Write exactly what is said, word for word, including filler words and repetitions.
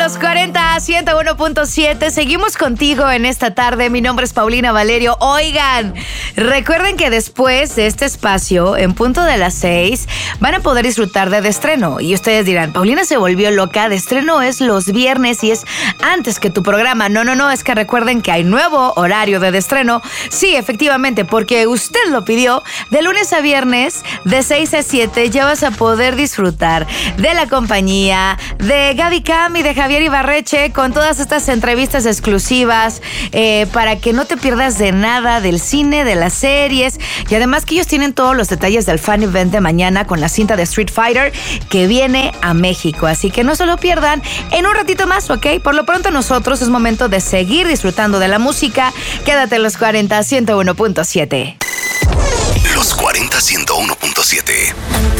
Los cuarenta, ciento uno punto siete. Seguimos contigo en esta tarde. Mi nombre es Paulina Valerio. Oigan, recuerden que después de este espacio, en punto de las seis, van a poder disfrutar de De Estreno. Y ustedes dirán, Paulina se volvió loca. De Estreno es los viernes y es antes que tu programa. No, no, no, es que recuerden que hay nuevo horario de De Estreno. Sí, efectivamente, porque usted lo pidió. De lunes a viernes, de seis a siete, ya vas a poder disfrutar de la compañía de Gaby Cam y de Javier Ibarreche con todas estas entrevistas exclusivas eh, para que no te pierdas de nada del cine, de las series, y además que ellos tienen todos los detalles del fan event de mañana con la cinta de Street Fighter que viene a México, así que no se lo pierdan en un ratito más, ¿ok? Por lo pronto nosotros es momento de seguir disfrutando de la música. Quédate en los cuarenta, ciento uno punto siete. Los cuarenta, ciento uno punto siete.